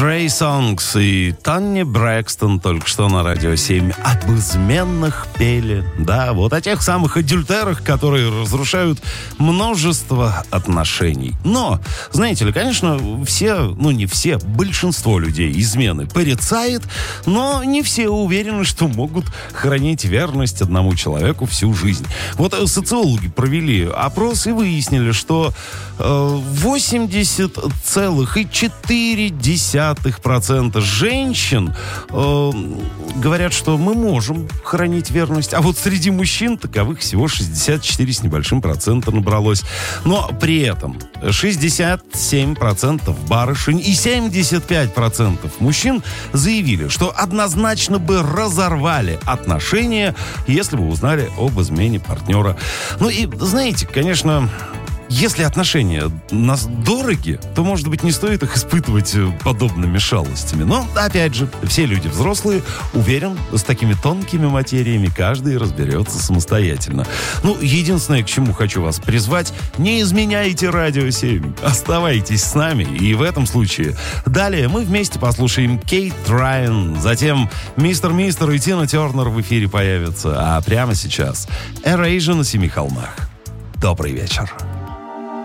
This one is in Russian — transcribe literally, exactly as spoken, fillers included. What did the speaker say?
Trey Songz и Тони Брэкстон только что на Радио семь об изменах пели. Да, вот о тех самых адюльтерах, которые разрушают множество отношений. Но, знаете ли, конечно, все, ну не все, большинство людей измены порицает, но не все уверены, что могут хранить верность одному человеку всю жизнь. Вот социологи провели опрос и выяснили, что восемьдесят целых четыре десятых процента женщин э, говорят, что мы можем хранить верность, а вот среди мужчин таковых всего шестьдесят четыре с небольшим процента набралось. Но при этом шестьдесят семь процентов барышень и семьдесят пять процентов мужчин заявили, что однозначно бы разорвали отношения, если бы узнали об измене партнера. Ну и, знаете, конечно... Если отношения нас дороги, то, может быть, не стоит их испытывать подобными шалостями. Но, опять же, все люди взрослые, уверен, с такими тонкими материями каждый разберется самостоятельно. Ну, единственное, к чему хочу вас призвать, не изменяйте Радио семь. Оставайтесь с нами. И в этом случае далее мы вместе послушаем Кейт Райан. Затем Мистер Мистер и Тина Тернер в эфире появятся. А прямо сейчас Erasure на Семи холмах. Добрый вечер.